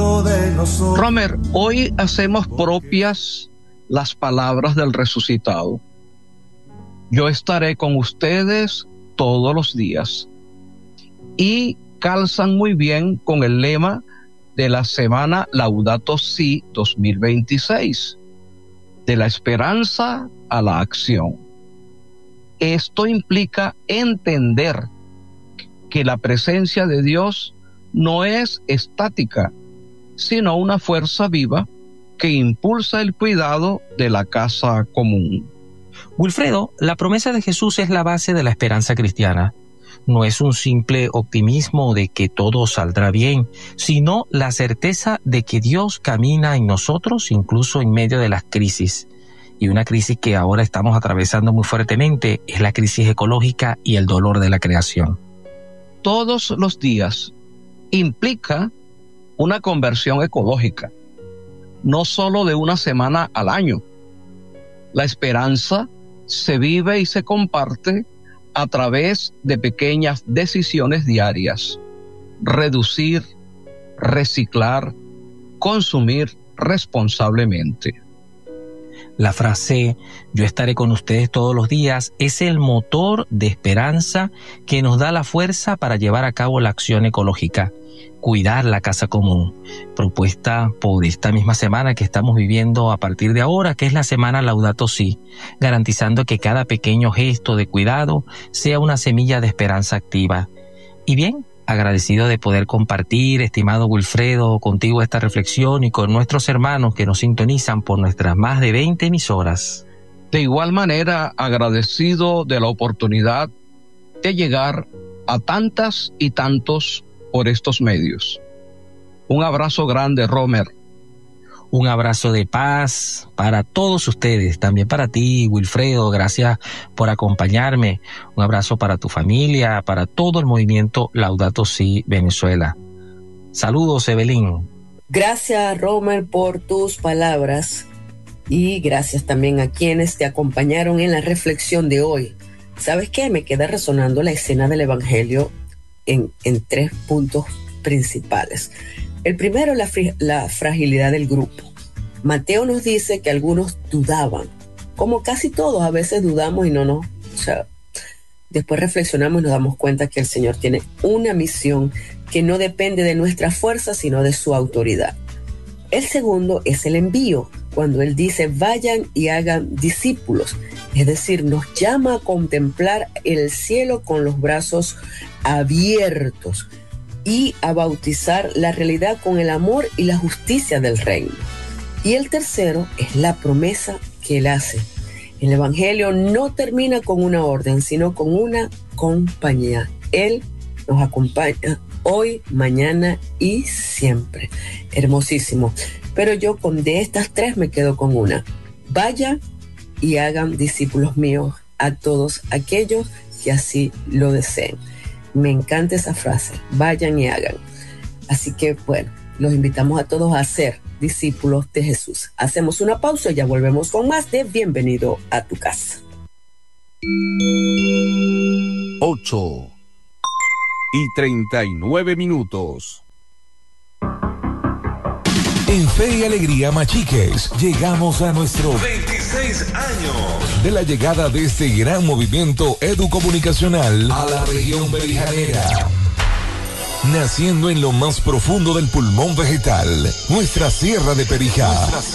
Romer, hoy hacemos propias las palabras del resucitado. Yo estaré con ustedes todos los días. Y calzan muy bien con el lema de la semana Laudato Si 2026, de la esperanza a la acción. Esto implica entender que la presencia de Dios no es estática, sino una fuerza viva que impulsa el cuidado de la casa común. Wilfredo, la promesa de Jesús es la base de la esperanza cristiana. No es un simple optimismo de que todo saldrá bien, sino la certeza de que Dios camina en nosotros incluso en medio de las crisis. Y una crisis que ahora estamos atravesando muy fuertemente es la crisis ecológica y el dolor de la creación. Todos los días implica una conversión ecológica, no solo de una semana al año. La esperanza se vive y se comparte a través de pequeñas decisiones diarias. Reducir, reciclar, consumir responsablemente. La frase "yo estaré con ustedes todos los días" es el motor de esperanza que nos da la fuerza para llevar a cabo la acción ecológica, cuidar la casa común, propuesta por esta misma semana que estamos viviendo a partir de ahora, que es la semana Laudato Si, garantizando que cada pequeño gesto de cuidado sea una semilla de esperanza activa. Y bien, agradecido de poder compartir, estimado Wilfredo, contigo esta reflexión y con nuestros hermanos que nos sintonizan por nuestras más de 20 emisoras. De igual manera, agradecido de la oportunidad de llegar a tantas y tantos por estos medios. Un abrazo grande, Romer. Un abrazo de paz para todos ustedes, también para ti, Wilfredo, gracias por acompañarme. Un abrazo para tu familia, para todo el movimiento Laudato Si Venezuela. Saludos, Evelyn. Gracias, Romer, por tus palabras y gracias también a quienes te acompañaron en la reflexión de hoy. ¿Sabes qué? Me queda resonando la escena del Evangelio en 3 puntos principales. El primero, la fragilidad del grupo. Mateo nos dice que algunos dudaban, como casi todos a veces dudamos y después reflexionamos y nos damos cuenta que el Señor tiene una misión que no depende de nuestra fuerza, sino de su autoridad. El segundo es el envío, cuando Él dice vayan y hagan discípulos, es decir, nos llama a contemplar el cielo con los brazos abiertos y a bautizar la realidad con el amor y la justicia del reino. Y el tercero es la promesa que Él hace. El Evangelio no termina con una orden, sino con una compañía. Él nos acompaña hoy, mañana y siempre. Hermosísimo. Pero yo de estas 3 me quedo con una. Vaya y hagan discípulos míos a todos aquellos que así lo deseen. Me encanta esa frase, vayan y hagan. Así que, bueno, los invitamos a todos a ser discípulos de Jesús. Hacemos una pausa y ya volvemos con más de Bienvenido a tu casa. 8:39. En Fe y Alegría Machiques llegamos a nuestro 26 años de la llegada de este gran movimiento educomunicacional a la región belijanera. Naciendo en lo más profundo del pulmón vegetal, nuestra Sierra de Perijá.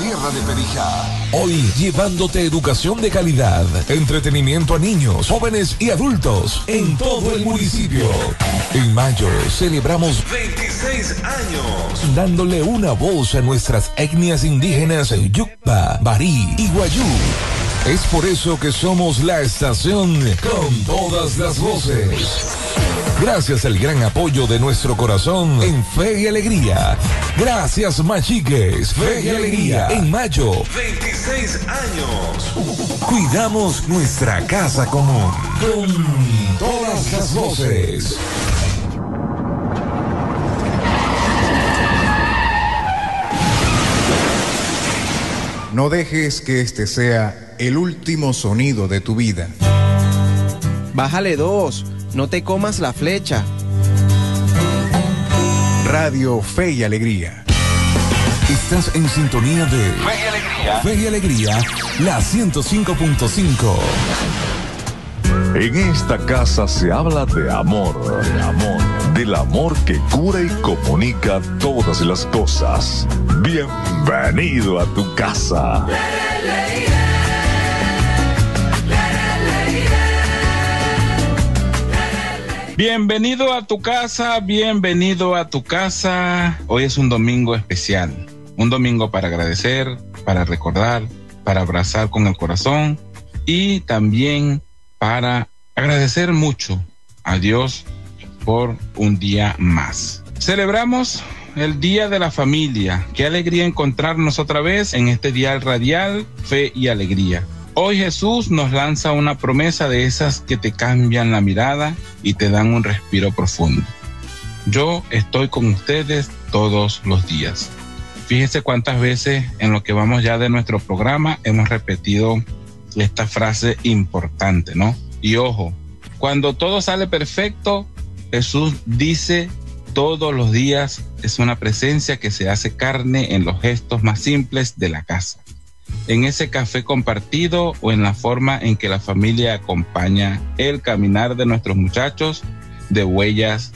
Hoy llevándote educación de calidad, entretenimiento a niños, jóvenes y adultos en todo el municipio. En mayo celebramos 26 años dándole una voz a nuestras etnias indígenas Yucpa, Barí y Guayú. Es por eso que somos la estación con todas las voces. Gracias al gran apoyo de nuestro corazón en Fe y Alegría. Gracias, Machiques. Fe y Alegría en mayo. 26 años. Cuidamos nuestra casa común con todas las voces. No dejes que este sea el último sonido de tu vida. Bájale 2, no te comas la flecha. Radio Fe y Alegría. Estás en sintonía de Fe y Alegría, la 105.5. En esta casa se habla de amor, del amor que cura y comunica todas las cosas. Bienvenido a tu casa. Bienvenido a tu casa, bienvenido a tu casa. Hoy es un domingo especial, un domingo para agradecer, para recordar, para abrazar con el corazón y también para agradecer mucho a Dios por un día más. Celebramos el Día de la Familia. Qué alegría encontrarnos otra vez en este dial radial Fe y Alegría. Hoy Jesús nos lanza una promesa de esas que te cambian la mirada y te dan un respiro profundo. Yo estoy con ustedes todos los días. Fíjese cuántas veces en lo que vamos ya de nuestro programa hemos repetido esta frase importante, ¿no? Y ojo, cuando todo sale perfecto, Jesús dice todos los días es una presencia que se hace carne en los gestos más simples de la casa, en ese café compartido o en la forma en que la familia acompaña el caminar de nuestros muchachos de huellas.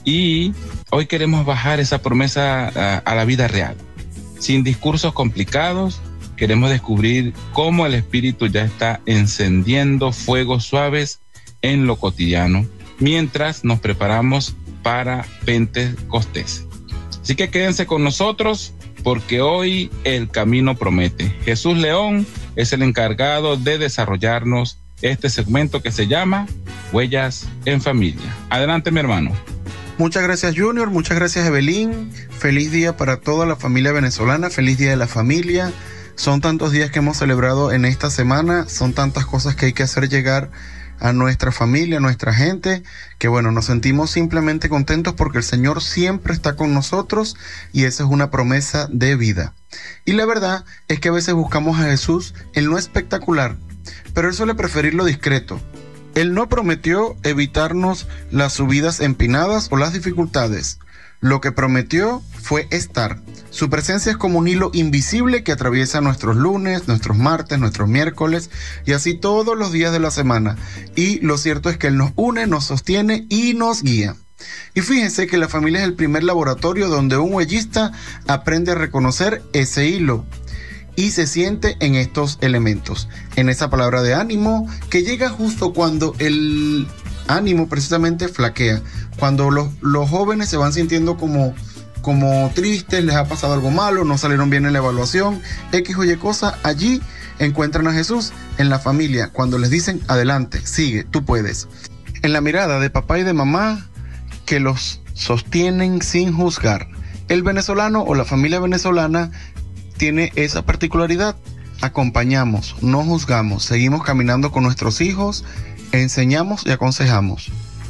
Y hoy queremos bajar esa promesa a la vida real. Sin discursos complicados, queremos descubrir cómo el Espíritu ya está encendiendo fuegos suaves en lo cotidiano, mientras nos preparamos para Pentecostés. Así que quédense con nosotros, porque hoy el camino promete. Jesús León es el encargado de desarrollarnos este segmento que se llama Huellas en Familia. Adelante, mi hermano. Muchas gracias, Junior. Muchas gracias, Evelyn. Feliz día para toda la familia venezolana. Feliz día de la familia. Son tantos días que hemos celebrado en esta semana. Son tantas cosas que hay que hacer llegar a nuestra familia, a nuestra gente, que bueno, nos sentimos simplemente contentos porque el Señor siempre está con nosotros y esa es una promesa de vida. Y la verdad es que a veces buscamos a Jesús en lo espectacular, pero Él suele preferir lo discreto. Él no prometió evitarnos las subidas empinadas o las dificultades. Lo que prometió fue estar. Su presencia es como un hilo invisible que atraviesa nuestros lunes, nuestros martes, nuestros miércoles y así todos los días de la semana. Y lo cierto es que Él nos une, nos sostiene y nos guía. Y fíjense que la familia es el primer laboratorio donde un huellista aprende a reconocer ese hilo y se siente en estos elementos, en esa palabra de ánimo que llega justo cuando el ánimo precisamente flaquea, cuando los jóvenes se van sintiendo como tristes, les ha pasado algo malo, no salieron bien en la evaluación, X o Y cosa, allí encuentran a Jesús en la familia, cuando les dicen, adelante, sigue, tú puedes. En la mirada de papá y de mamá que los sostienen sin juzgar. El venezolano o la familia venezolana tiene esa particularidad, acompañamos, no juzgamos, seguimos caminando con nuestros hijos, enseñamos y aconsejamos.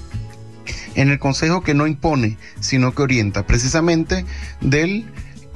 En el consejo que no impone, sino que orienta, precisamente del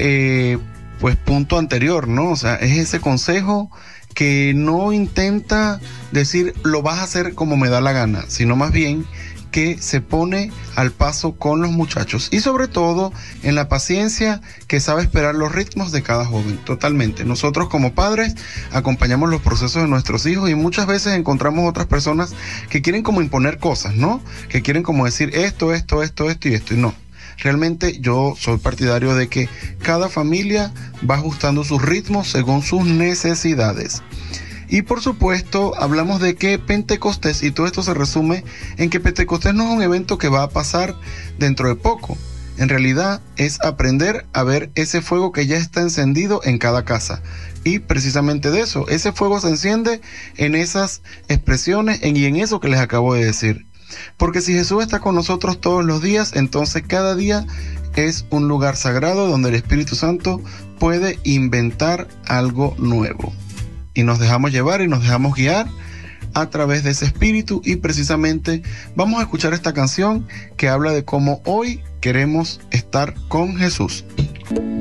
punto anterior, ¿no? O sea, es ese consejo que no intenta decir lo vas a hacer como me da la gana, sino más bien que se pone al paso con los muchachos y sobre todo en la paciencia que sabe esperar los ritmos de cada joven. Totalmente. Nosotros como padres acompañamos los procesos de nuestros hijos y muchas veces encontramos otras personas que quieren como imponer cosas, ¿no? Que quieren como decir esto y no. Realmente yo soy partidario de que cada familia va ajustando sus ritmos según sus necesidades. Y por supuesto hablamos de que Pentecostés, y todo esto se resume en que Pentecostés no es un evento que va a pasar dentro de poco. En realidad es aprender a ver ese fuego que ya está encendido en cada casa. Y precisamente de eso, ese fuego se enciende en esas expresiones y en eso que les acabo de decir. Porque si Jesús está con nosotros todos los días, entonces cada día es un lugar sagrado donde el Espíritu Santo puede inventar algo nuevo. Y nos dejamos llevar y nos dejamos guiar a través de ese espíritu y precisamente vamos a escuchar esta canción que habla de cómo hoy queremos estar con Jesús.